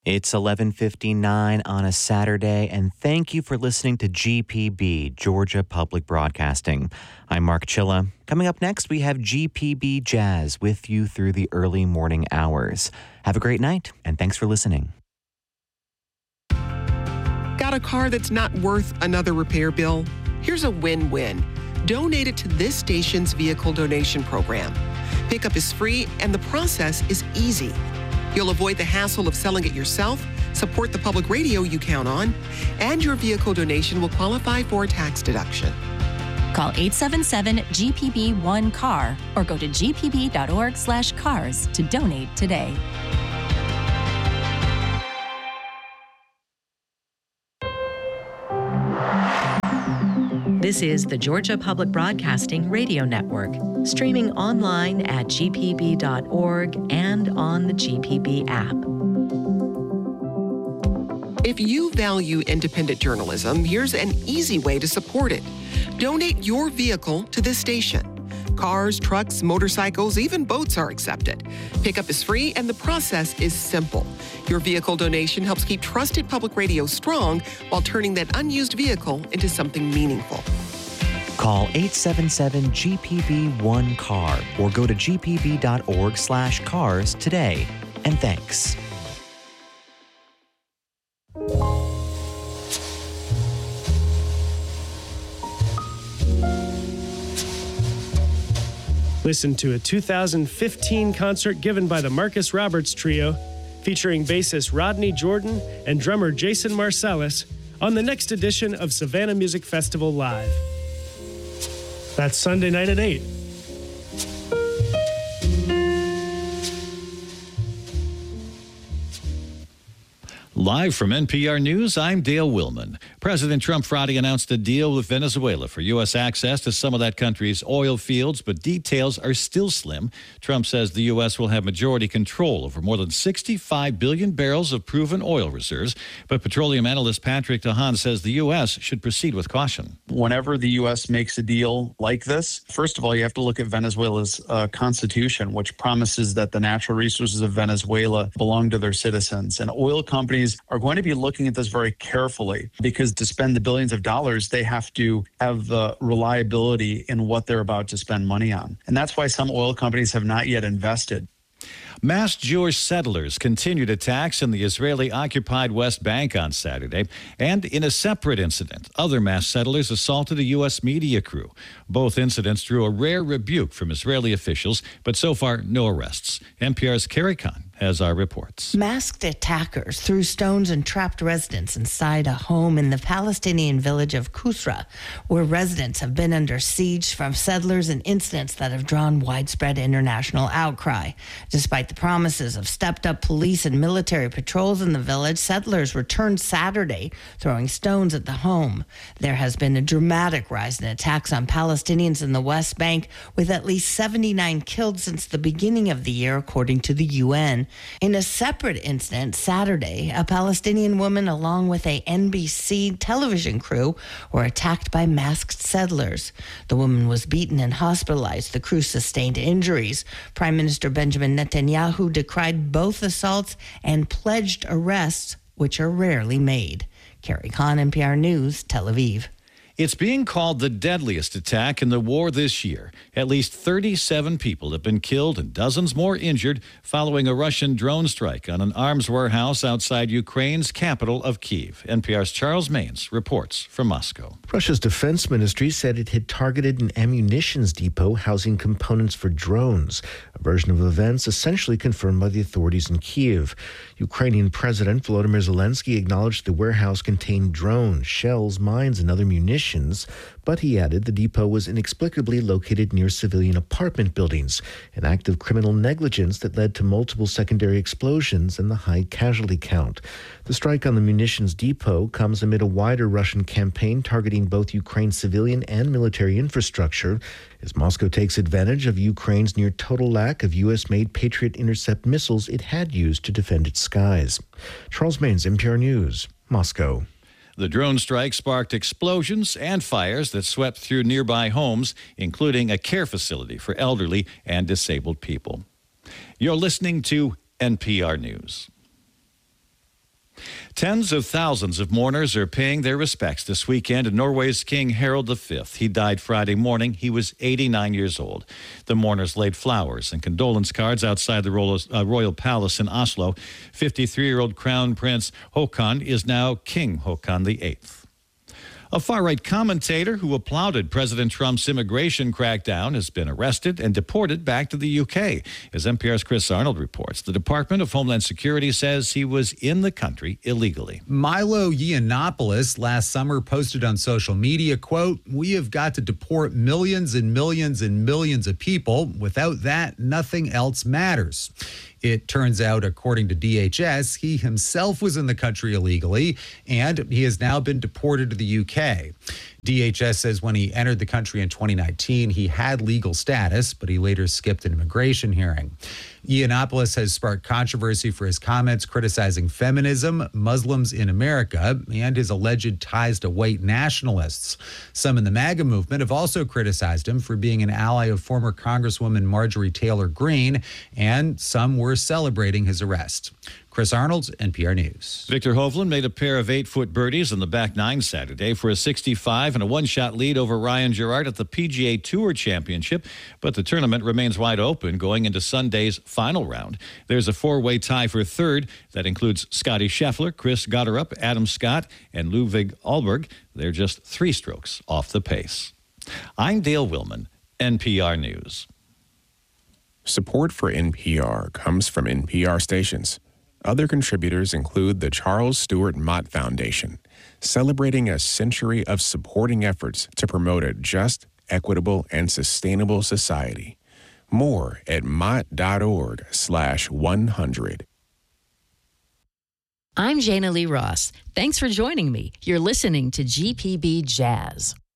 It's 11:59 on a Saturday, and thank you for listening to GPB, Georgia Public Broadcasting. I'm Mark Chilla. Coming up next, we have GPB Jazz with you through the early morning hours. Have a great night, and thanks for listening. Got a car that's not worth another repair bill? Here's a win-win. Donate it to this station's vehicle donation program. Pickup is free, and the process is easy. You'll avoid the hassle of selling it yourself, support the public radio you count on, and your vehicle donation will qualify for a tax deduction. Call 877-GPB-1-CAR or go to gpb.org/cars to donate today. This is the Georgia Public Broadcasting Radio Network, streaming online at gpb.org and on the GPB app. If you value independent journalism, here's an easy way to support it. Donate your vehicle to this station. Cars, trucks, motorcycles, even boats are accepted. Pickup is free and the process is simple. Your vehicle donation helps keep trusted public radio strong while turning that unused vehicle into something meaningful. Call 877-GPB-1-CAR or go to gpb.org/cars today. And thanks. Listen to a 2015 concert given by the Marcus Roberts Trio, featuring bassist Rodney Jordan and drummer Jason Marsalis, on the next edition of Savannah Music Festival Live. That's Sunday night at 8. Live from NPR News, I'm Dale Willman. President Trump Friday announced a deal with Venezuela for U.S. access to some of that country's oil fields, but details are still slim. Trump says the U.S. will have majority control over more than 65 billion barrels of proven oil reserves. But petroleum analyst Patrick DeHaan says the U.S. should proceed with caution. Whenever the U.S. makes a deal like this, first of all, you have to look at Venezuela's constitution, which promises that the natural resources of Venezuela belong to their citizens. And oil companies are going to be looking at this very carefully because to spend the billions of dollars, they have to have the reliability in what they're about to spend money on. And that's why some oil companies have not yet invested. Mass Jewish settlers continued attacks in the Israeli-occupied West Bank on Saturday. And in a separate incident, other mass settlers assaulted a U.S. media crew. Both incidents drew a rare rebuke from Israeli officials, but so far, no arrests. NPR's Carrie Kahn has our reports. Masked attackers threw stones and trapped residents inside a home in the Palestinian village of Kusra, where residents have been under siege from settlers in incidents that have drawn widespread international outcry. Despite the promises of stepped-up police and military patrols in the village, settlers returned Saturday, throwing stones at the home. There has been a dramatic rise in attacks on Palestinians in the West Bank, with at least 79 killed since the beginning of the year, according to the UN. In a separate incident Saturday, a Palestinian woman along with a NBC television crew were attacked by masked settlers. The woman was beaten and hospitalized. The crew sustained injuries. Prime Minister Benjamin Netanyahu decried both assaults and pledged arrests, which are rarely made. Carrie Kahn, NPR News, Tel Aviv. It's being called the deadliest attack in the war this year. At least 37 people have been killed and dozens more injured following a Russian drone strike on an arms warehouse outside Ukraine's capital of Kyiv. NPR's Charles Maines reports from Moscow. Russia's defense ministry said it had targeted an ammunitions depot housing components for drones, a version of events essentially confirmed by the authorities in Kyiv. Ukrainian President Volodymyr Zelensky acknowledged the warehouse contained drones, shells, mines, and other munitions, but he added the depot was inexplicably located near civilian apartment buildings, an act of criminal negligence that led to multiple secondary explosions and the high casualty count. The strike on the munitions depot comes amid a wider Russian campaign targeting both Ukraine's civilian and military infrastructure, as Moscow takes advantage of Ukraine's near-total lack of U.S.-made Patriot intercept missiles it had used to defend its skies. Charles Maines, NPR News, Moscow. The drone strike sparked explosions and fires that swept through nearby homes, including a care facility for elderly and disabled people. You're listening to NPR News. Tens of thousands of mourners are paying their respects this weekend to Norway's King Harald V. He died Friday morning. He was 89 years old. The mourners laid flowers and condolence cards outside the royal palace in Oslo. 53-year-old Crown Prince Haakon is now King Haakon VIII. A far-right commentator who applauded President Trump's immigration crackdown has been arrested and deported back to the UK. As NPR's Chris Arnold reports, the Department of Homeland Security says he was in the country illegally. Milo Yiannopoulos last summer posted on social media, quote, "We have got to deport millions and millions and millions of people. Without that, nothing else matters." It turns out, according to DHS, he himself was in the country illegally, and he has now been deported to the UK. DHS says when he entered the country in 2019, he had legal status, but he later skipped an immigration hearing. Yiannopoulos has sparked controversy for his comments criticizing feminism, Muslims in America, and his alleged ties to white nationalists. Some in the MAGA movement have also criticized him for being an ally of former Congresswoman Marjorie Taylor Greene, and some were celebrating his arrest. Chris Arnold, NPR News. Victor Hovland made a pair of 8-foot birdies in the back nine Saturday for a 65 and a one-shot lead over Ryan Gerard at the PGA Tour Championship, but the tournament remains wide open going into Sunday's final round. There's a four-way tie for third that includes Scotty Scheffler, Chris Gotterup, Adam Scott, and Ludwig Ahlberg. They're just 3 strokes off the pace. I'm Dale Willman, NPR News. Support for NPR comes from NPR stations. Other contributors include the Charles Stewart Mott Foundation, celebrating a century of supporting efforts to promote a just, equitable, and sustainable society. More at mott.org/100. I'm Jana Lee Ross. Thanks for joining me. You're listening to GPB Jazz.